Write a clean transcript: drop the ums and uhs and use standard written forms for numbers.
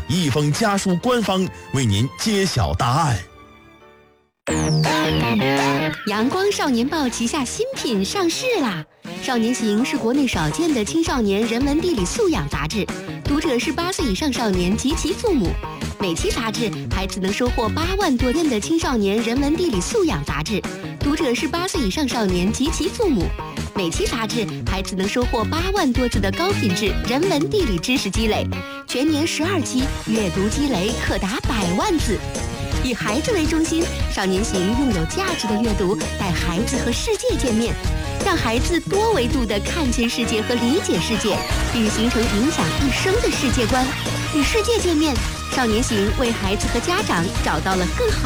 一封家书官方为您揭晓答案。 阳光少年报旗下新品上市啦！少年行是国内少见的青少年人文地理素养杂志，读者是8岁以上少年及其父母。每期杂志，孩子能收获8万多篇的青少年人文地理素养杂志，读者是8岁以上少年及其父母。每期杂志，孩子能收获8万多字的高品质人文地理知识积累，全年12期，阅读积累可达100万字。以孩子为中心，少年行用有价值的阅读带孩子和世界见面，让孩子多维度地看见世界和理解世界，并形成影响一生的世界观。与世界见面，少年行为孩子和家长找到了更好